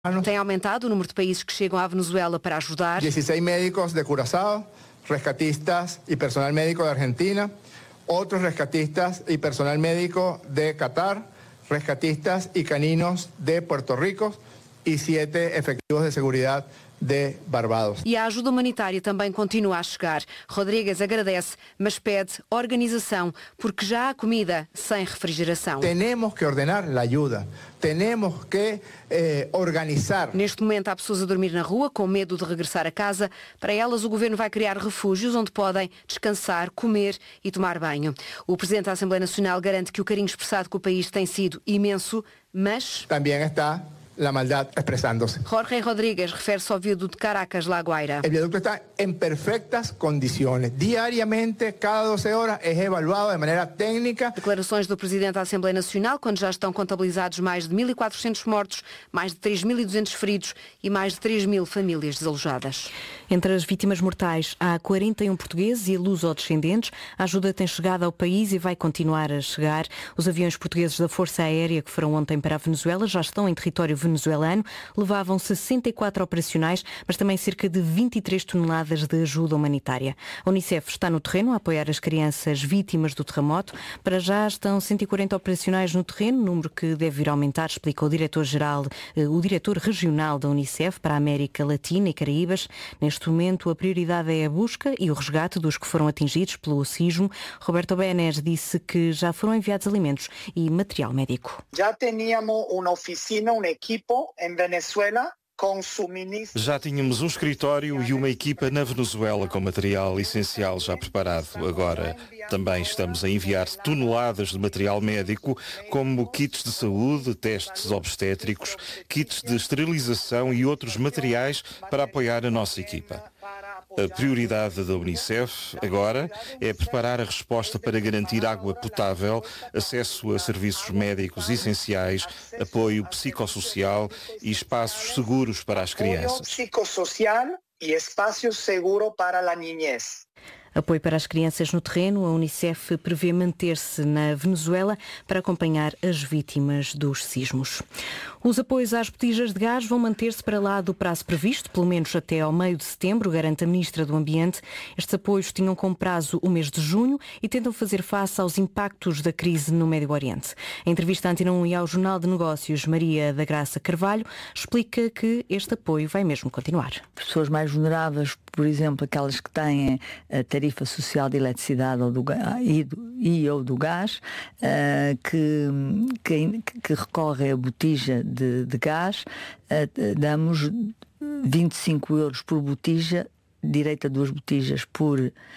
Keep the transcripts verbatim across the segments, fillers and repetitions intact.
Tem aumentado o número de países que chegam à Venezuela para ajudar. dezesseis médicos de Curazao, rescatistas y personal médico de Argentina, otros rescatistas y personal médico de Qatar, rescatistas y caninos de Puerto Rico y siete efectivos de seguridad de Barbados. E a ajuda humanitária também continua a chegar. Rodrigues agradece, mas pede organização, porque já há comida sem refrigeração. Temos que ordenar a ajuda, temos que eh, organizar. Neste momento há pessoas a dormir na rua com medo de regressar a casa. Para elas o governo vai criar refúgios onde podem descansar, comer e tomar banho. O Presidente da Assembleia Nacional garante que o carinho expressado com o país tem sido imenso, mas... Também está la maldad expresándose. Jorge Rodríguez refere-se ao viaduto de Caracas, La Guaira. El viaducto está en perfectas condiciones. Diariamente, cada doze horas, es evaluado de maneira técnica. Declarações do Presidente da Assembleia Nacional, quando já estão contabilizados mais de mil e quatrocentos mortos, mais de três mil e duzentos feridos e mais de três mil famílias desalojadas. Entre as vítimas mortais há quarenta e um portugueses e luso-descendentes. A ajuda tem chegado ao país e vai continuar a chegar. Os aviões portugueses da Força Aérea que foram ontem para a Venezuela já estão em território venezuelano. Levavam sessenta e quatro operacionais, mas também cerca de vinte e três toneladas de ajuda humanitária. A Unicef está no terreno a apoiar as crianças vítimas do terremoto. Para já estão cento e quarenta operacionais no terreno, número que deve ir aumentar, explica o diretor-geral, o diretor regional da Unicef para a América Latina e Caraíbas. Neste momento, a prioridade é a busca e o resgate dos que foram atingidos pelo sismo. Roberto Benes disse que já foram enviados alimentos e material médico. Já tínhamos uma oficina, um equipo em Venezuela. Já tínhamos um escritório e uma equipa na Venezuela com material essencial já preparado. Agora também estamos a enviar toneladas de material médico, como kits de saúde, testes obstétricos, kits de esterilização e outros materiais para apoiar a nossa equipa. A prioridade da Unicef agora é preparar a resposta para garantir água potável, acesso a serviços médicos essenciais, apoio psicossocial e espaços seguros para as crianças. Apoio psicossocial e espaços seguros para a niñez. Apoio para as crianças no terreno. A Unicef prevê manter-se na Venezuela para acompanhar as vítimas dos sismos. Os apoios às botijas de gás vão manter-se para lá do prazo previsto, pelo menos até ao meio de setembro, garante a Ministra do Ambiente. Estes apoios tinham como prazo o mês de junho e tentam fazer face aos impactos da crise no Médio Oriente. Em entrevista à Antena um e ao Jornal de Negócios, Maria da Graça Carvalho explica que este apoio vai mesmo continuar. Pessoas mais vulneráveis, por exemplo, aquelas que têm a tarifa social de eletricidade ou do, e, do, e ou do gás, uh, que, que, que recorrem a botija de, de gás, uh, damos vinte e cinco euros por botija, direito a duas botijas por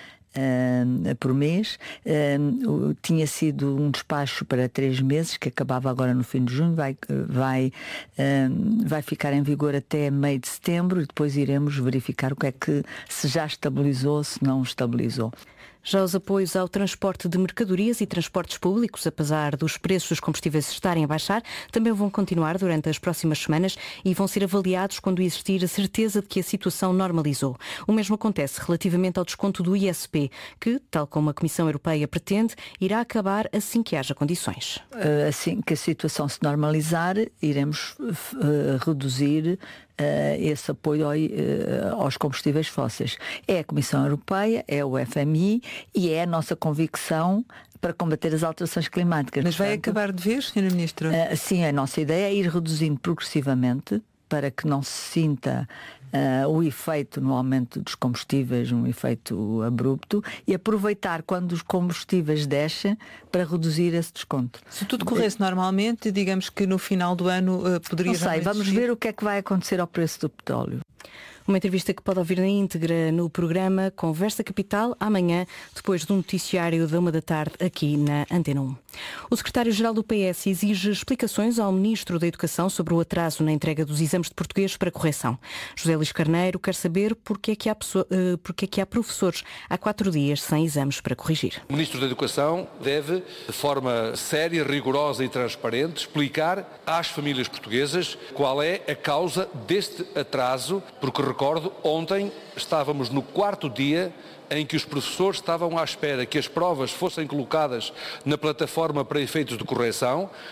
Uh, por mês. Uh, tinha sido um despacho para três meses, que acabava agora no fim de junho, vai, vai, uh, vai ficar em vigor até meio de setembro e depois iremos verificar o que é que se já estabilizou, se não estabilizou. Já os apoios ao transporte de mercadorias e transportes públicos, apesar dos preços dos combustíveis estarem a baixar, também vão continuar durante as próximas semanas e vão ser avaliados quando existir a certeza de que a situação normalizou. O mesmo acontece relativamente ao desconto do I S P, que, tal como a Comissão Europeia pretende, irá acabar assim que haja condições. Assim que a situação se normalizar, iremos uh, reduzir Uh, esse apoio ao, uh, aos combustíveis fósseis. É a Comissão Europeia, é o F M I e é a nossa convicção para combater as alterações climáticas. Mas vai acabar de vez, senhora Ministra? Uh, sim, a nossa ideia é ir reduzindo progressivamente para que não se sinta uh, o efeito no aumento dos combustíveis, um efeito abrupto, e aproveitar quando os combustíveis descem para reduzir esse desconto. Se tudo corresse normalmente, digamos que no final do ano uh, poderia... Não sei, vamos ver o que é que vai acontecer ao preço do petróleo. Uma entrevista que pode ouvir na íntegra no programa Conversa Capital, amanhã, depois do noticiário da uma da tarde, aqui na Antena um. O secretário-geral do P S exige explicações ao Ministro da Educação sobre o atraso na entrega dos exames de português para correção. José Luís Carneiro quer saber porque é que há, pessoa, uh, porque é que há professores há quatro dias sem exames para corrigir. O Ministro da Educação deve, de forma séria, rigorosa e transparente, explicar às famílias portuguesas qual é a causa deste atraso, porque recordo, ontem estávamos no quarto dia em que os professores estavam à espera que as provas fossem colocadas na plataforma para efeitos de correção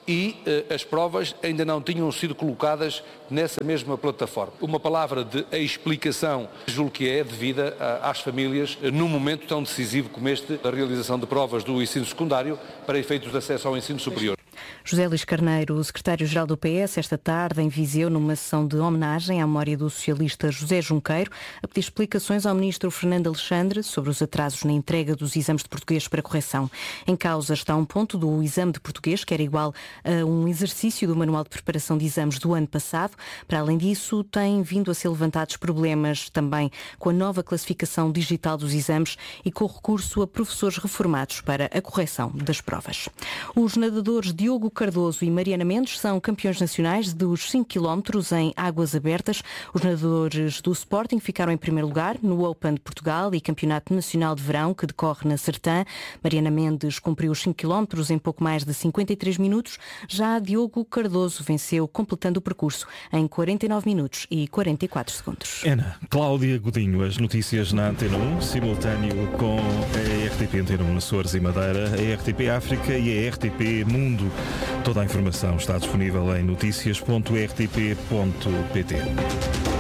e uh, as provas ainda não tinham sido colocadas nessa mesma plataforma. Uma palavra de explicação, julgo que é devida uh, às famílias uh, num momento tão decisivo como este, da realização de provas do ensino secundário para efeitos de acesso ao ensino superior. José Luís Carneiro, o secretário-geral do P S, esta tarde em Viseu, numa sessão de homenagem à memória do socialista José Junqueiro, a pedir explicações ao ministro Fernando Alexandre sobre os atrasos na entrega dos exames de português para correção. Em causa está um ponto do exame de português, que era igual a um exercício do manual de preparação de exames do ano passado. Para além disso, têm vindo a ser levantados problemas também com a nova classificação digital dos exames e com o recurso a professores reformados para a correção das provas. Os nadadores Diogo Cardoso e Mariana Mendes são campeões nacionais dos cinco quilómetros em águas abertas. Os nadadores do Sporting ficaram em primeiro lugar no Open de Portugal e Campeonato Nacional de Verão, que decorre na Sertã. Mariana Mendes cumpriu os cinco quilómetros em pouco mais de cinquenta e três minutos. Já Diogo Cardoso venceu, completando o percurso em quarenta e nove minutos e quarenta e quatro segundos. Ana, Cláudia Godinho, as notícias na Antena um, simultâneo com a R T P Antena um Açores e Madeira, a R T P África e a R T P Mundo. Toda a informação está disponível em notícias ponto r t p ponto p t.